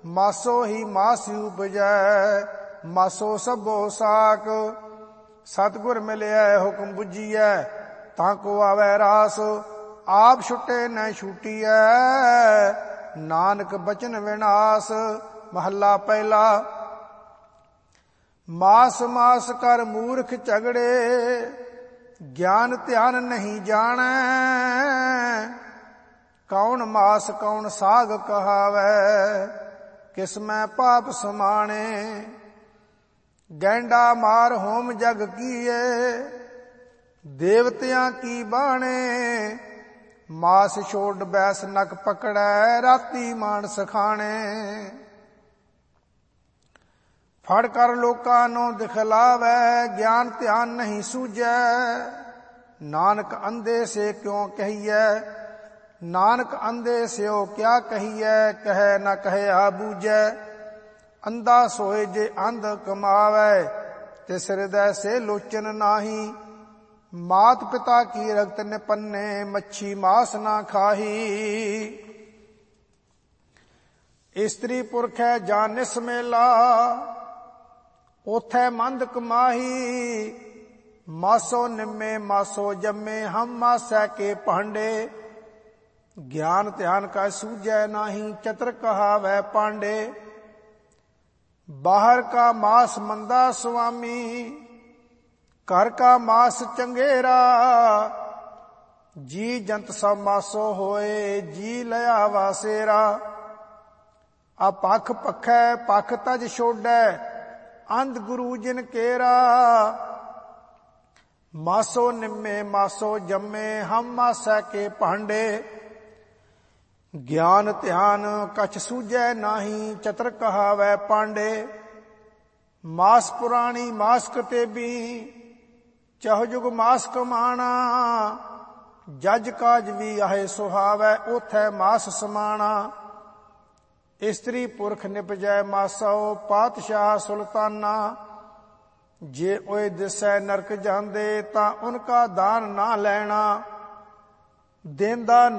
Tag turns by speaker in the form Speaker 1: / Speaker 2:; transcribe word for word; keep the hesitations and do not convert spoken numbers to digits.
Speaker 1: ਮਾਸੋ ਹੀ ਮਾਸ ਉਪਜੈ, ਮਾਸੋ ਸਭੋ ਸਾਕ। ਸਤਿਗੁਰ ਮਿਲਿਆ ਹੁਕਮ ਬੁੱਝੀਐ, ਤਾਂ ਕੋ ਆਵੈ ਰਾਸ। ਆਪ ਛੁੱਟੇ ਨ ਛੂਟੀਐ, ਨਾਨਕ ਬਚਨ ਵਿਨਾਸ਼। ਮਹੱਲਾ ਪਹਿਲਾ। ਮਾਸ ਮਾਸ ਕਰ ਮੂਰਖ ਝਗੜੇ, ਗਿਆਨ ਧਿਆਨ ਨਹੀਂ ਜਾਣੈ। ਕੌਣ ਮਾਸ ਕੌਣ ਸਾਗ ਕਹਾਵੈ, ਕਿਸ ਮੈਂ ਪਾਪ ਸਮਾਣੇ। ਗੈਂਡਾ ਮਾਰ ਹੋਮ ਜਗ ਕੀਏ, ਦੇਵਤਿਆਂ ਕੀ ਬਾਣੇ। ਮਾਸ ਛੋੜ ਬੈਸ ਨਕ ਪਕੜੈ, ਰਾਤੀ ਮਾਨਸ ਖਾਣੇ। ਫੜ ਕਰ ਲੋਕਾਂ ਨੂੰ ਦਿਖਲਾਵੈ, ਗਿਆਨ ਧਿਆਨ ਨਹੀਂ ਸੂਝੈ। ਨਾਨਕ ਅੰਧੇ ਸੇ ਕਿਉਂ ਕਹੀਐ, ਨਾਨਕ ਅੰਧੇ ਸਿਓ ਕਿਆ ਕਹੀਐ। ਕਹਿ ਨਾ ਕਹਿਆ ਬੂਝੈ, ਅੰਧਾ ਸੋਏ ਜੇ ਅੰਧ ਕਮਾਵੈ। ਤਿਸ ਹਿਰਦੈ ਸੇ ਲੋਚਨ ਨਾਹੀ, ਮਾਤ ਪਿਤਾ ਕੀ ਰਗਤ ਨਿਪੰਨੇ। ਮੱਛੀ ਮਾਸ ਨਾ ਖਾਹੀ, ਇਸਤਰੀ ਪੁਰਖ ਹੈ ਜਾਂ ਨਿਸ ਮੇਲਾ। ਉਥੈ ਮੰਦ ਕਮਾਹੀ, ਮਾਸੋ ਨਿੰਮੇ ਮਾਸੋ ਜੰਮੇ। ਹਮ ਮਾਸੈ ਕੇ ਭਾਂਡੇ, ਗਿਆਨ ਧਿਆਨ ਕਾ ਸੂਝੈ ਨਾਹੀ। ਚਤਰ ਕਹਾਵੈ ਪਾਂਡੇ, ਬਾਹਰ ਕਾ ਮਾਸ ਮੰਦਾ ਸੁਆਮੀ। ਘਰ ਕਾ ਮਾਸ ਚੰਗੇਰਾ, ਜੀ ਜੰਤ ਸਭ ਮਾਸੋ ਹੋਏ। ਜੀ ਲਿਆ ਵਾਸੇਰਾ, ਆ ਪਖ ਪਖੈ ਪਖ ਤਜ ਛੋਡੈ। ਅੰਧ ਗੁਰੂ ਜਿਨ ਕੇਰਾ, ਮਾਸੋ ਨਿੰਮੇ ਮਾਸੋ ਜੰਮੇ। ਹਮ ਮਾਸੈ ਕੇ ਭਾਂਡੇ, ਗਿਆਨ ਧਿਆਨ ਕਛ ਸੂਝੈ ਨਾਹੀ। ਚਤਰ ਕਹਾਵੈ ਪਾਂਡੇ, ਮਾਸ ਪੁਰਾਣੀ ਮਾਸ ਕਤੇਬੀ। ਚਹੁ ਜੁਗ ਮਾਸ ਕਮਾਣਾ, ਜਜ ਕਾਜ ਵੀ ਆਹੇ ਸੁਹਾਵੈ। ਉਥੈ ਮਾਸ ਸਮਾਣਾ, ਇਸਤਰੀ ਪੁਰਖ ਨਿਪਜੈ ਮਾਸੋ। ਪਾਤਸ਼ਾਹ ਸੁਲਤਾਨਾ, ਜੇ ਓਏ ਦਿਸੈ ਨਰਕ ਜਾਂਦੇ। ਤਾਂ ਉਨਕਾ ਦਾਨ ਨਾ ਲੈਣਾ, ਦੇਂਦਾ